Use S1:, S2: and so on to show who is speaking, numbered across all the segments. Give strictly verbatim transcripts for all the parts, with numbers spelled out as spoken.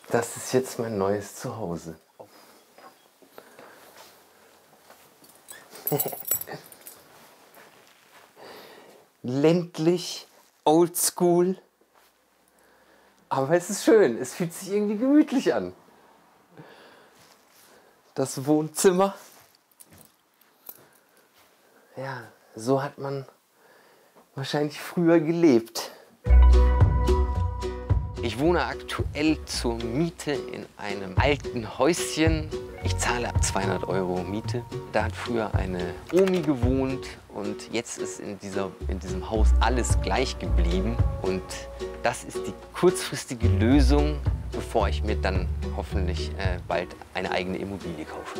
S1: Das ist jetzt mein neues Zuhause. Ländlich, oldschool, aber es ist schön. Es fühlt sich irgendwie gemütlich an. Das Wohnzimmer. Ja, so hat man wahrscheinlich früher gelebt. Ich wohne aktuell zur Miete in einem alten Häuschen. Ich zahle ab zweihundert Euro Miete. Da hat früher eine Omi gewohnt und jetzt ist in, dieser, in diesem Haus alles gleich geblieben. Und das ist die kurzfristige Lösung, bevor ich mir dann hoffentlich äh, bald eine eigene Immobilie kaufe.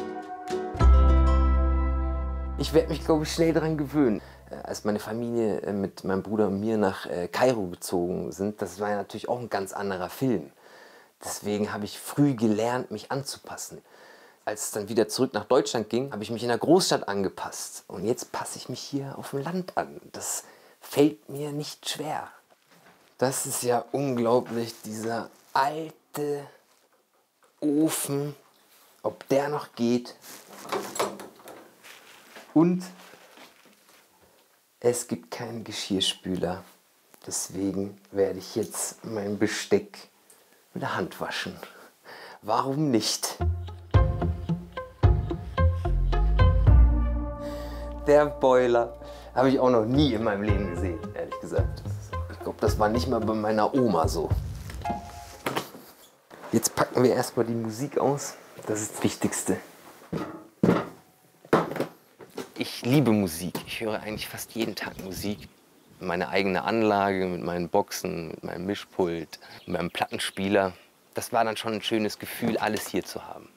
S1: Ich werde mich, glaube ich, schnell daran gewöhnen. Als meine Familie mit meinem Bruder und mir nach Kairo gezogen sind, das war ja natürlich auch ein ganz anderer Film. Deswegen habe ich früh gelernt, mich anzupassen. Als es dann wieder zurück nach Deutschland ging, habe ich mich in der Großstadt angepasst. Und jetzt passe ich mich hier auf dem Land an. Das fällt mir nicht schwer. Das ist ja unglaublich, dieser alte Ofen, ob der noch geht. Und es gibt keinen Geschirrspüler. Deswegen werde ich jetzt mein Besteck mit der Hand waschen. Warum nicht? Der Boiler habe ich auch noch nie in meinem Leben gesehen, ehrlich gesagt. Ich glaube, das war nicht mal bei meiner Oma so. Jetzt packen wir erstmal die Musik aus. Das ist das Wichtigste. Ich liebe Musik. Ich höre eigentlich fast jeden Tag Musik. Meine eigene Anlage mit meinen Boxen, mit meinem Mischpult, mit meinem Plattenspieler. Das war dann schon ein schönes Gefühl, alles hier zu haben.